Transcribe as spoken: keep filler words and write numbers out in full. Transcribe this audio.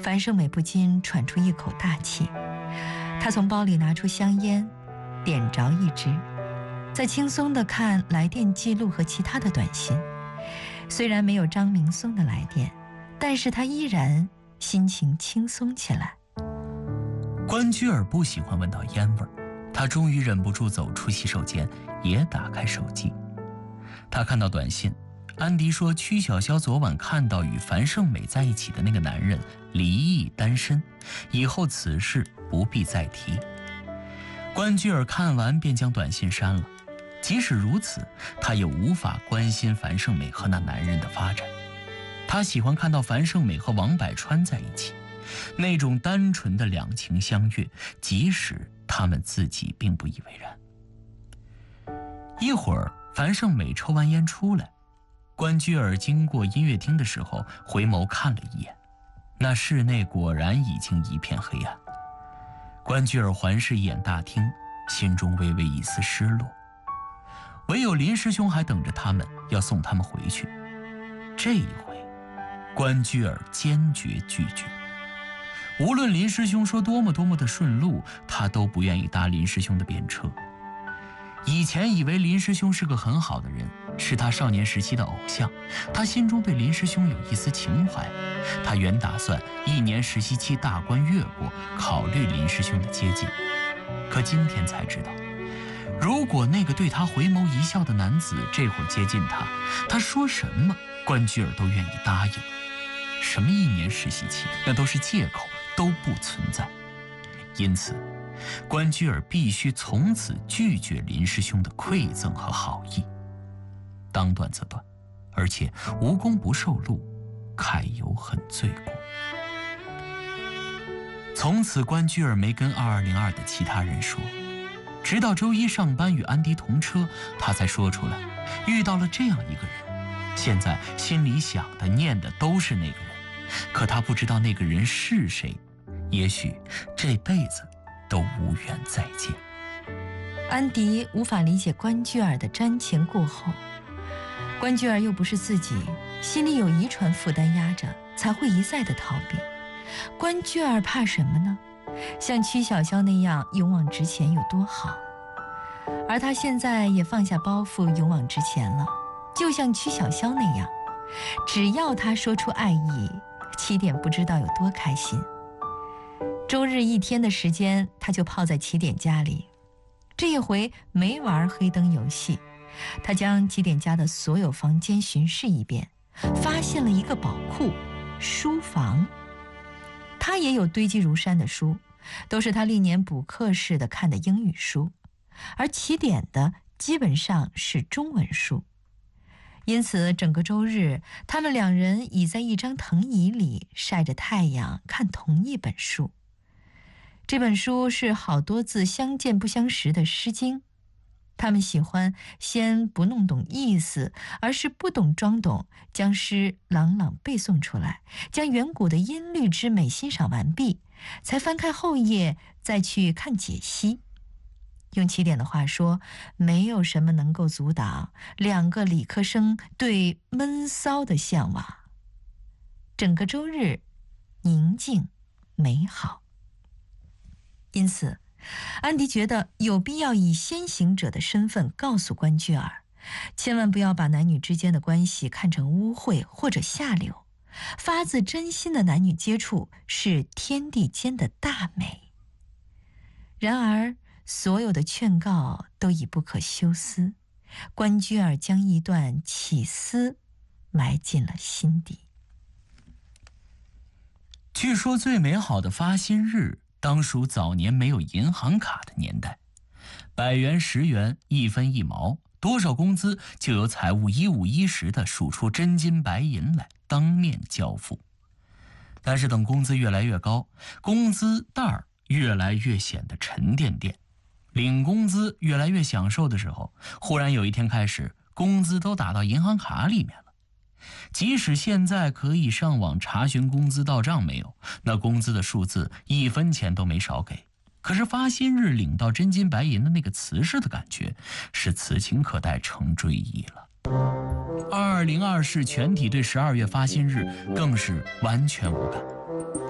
樊胜美不禁喘出一口大气。她从包里拿出香烟，点着一支，再轻松地看来电记录和其他的短信。虽然没有张明松的来电，但是她依然心情轻松起来。 关雎尔不喜欢闻到烟味儿，他终于忍不住走出洗手间，也打开手机。他看到短信，安迪说曲筱绡昨晚看到与樊胜美在一起的那个男人离异单身，以后此事不必再提。关雎尔看完便将短信删了，即使如此，他也无法关心樊胜美和那男人的发展。他喜欢看到樊胜美和王柏川在一起，那种单纯的两情相悦，即使他们自己并不以为然。一会儿，樊胜美抽完烟出来，关雎尔经过音乐厅的时候回眸看了一眼，那室内果然已经一片黑暗。关雎尔环视一眼大厅，心中微微一丝失落。唯有林师兄还等着他们，要送他们回去。这一回，关雎尔坚决拒绝。无论林师兄说多么多么的顺路，他都不愿意搭林师兄的便车。以前以为林师兄是个很好的人，是他少年时期的偶像，他心中对林师兄有一丝情怀。他原打算一年实习期大关越过，考虑林师兄的接近。可今天才知道，如果那个对他回眸一笑的男子这会儿接近他，他说什么关雎尔都愿意答应。什么一年实习期，那都是借口，都不存在。因此关雎尔必须从此拒绝林师兄的馈赠和好意。当断则断，而且无功不受禄，揩油很罪过。从此关雎尔没跟二二零二的其他人说，直到周一上班与安迪同车，他才说出来遇到了这样一个人。现在心里想的念的都是那个人，可他不知道那个人是谁，也许这辈子都无缘再见。 安迪无法理解关雎尔的瞻前顾后，关雎尔又不是自己，心里有遗传负担压着，才会一再的逃避。关雎尔怕什么呢？像曲筱绡那样勇往直前有多好？而他现在也放下包袱，勇往直前了，就像曲筱绡那样，只要他说出爱意，起点不知道有多开心。周日一天的时间，他就泡在起点家里。这一回没玩黑灯游戏，他将起点家的所有房间巡视一遍，发现了一个宝库——书房。他也有堆积如山的书，都是他历年补课似的看的英语书，而起点的基本上是中文书。因此整个周日，他们两人倚在一张藤椅里晒着太阳，看同一本书。这本书是好多字相见不相识的《诗经》，他们喜欢先不弄懂意思，而是不懂装懂，将诗朗朗背诵出来，将远古的音律之美欣赏完毕，才翻开后页再去看解析。用起点的话说，没有什么能够阻挡两个理科生对闷骚的向往。整个周日宁静美好。因此安迪觉得有必要以先行者的身份告诉关雎尔，千万不要把男女之间的关系看成污秽或者下流，发自真心的男女接触是天地间的大美。然而所有的劝告都已不可休思，关雎尔将一段起思埋进了心底。 据说最美好的发薪日当属早年没有银行卡的年代，百元、十元、一分一毛，多少工资就由财务一五一十地数出真金白银来，当面交付。但是等工资越来越高，工资袋儿越来越显得沉甸甸，领工资越来越享受的时候，忽然有一天开始，工资都打到银行卡里面了。即使现在可以上网查询工资到账没有，那工资的数字一分钱都没少给，可是发薪日领到真金白银的那个瓷实的感觉，是此情可待成追忆了。二零二是全体对十二月发薪日更是完全无感。